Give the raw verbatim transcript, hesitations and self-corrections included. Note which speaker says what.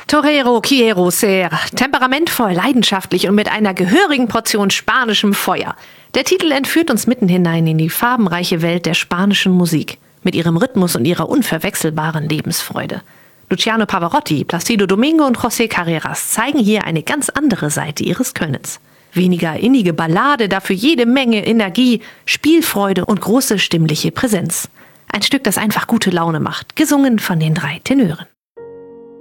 Speaker 1: Torero quiero ser. Temperamentvoll, leidenschaftlich und mit einer gehörigen Portion spanischem Feuer. Der Titel entführt uns mitten hinein in die farbenreiche Welt der spanischen Musik. Mit ihrem Rhythmus und ihrer unverwechselbaren Lebensfreude. Luciano Pavarotti, Plácido Domingo und José Carreras zeigen hier eine ganz andere Seite ihres Könnens. Weniger innige Ballade, dafür jede Menge Energie, Spielfreude und große stimmliche Präsenz. Ein Stück, das einfach gute Laune macht, gesungen von den drei Tenören.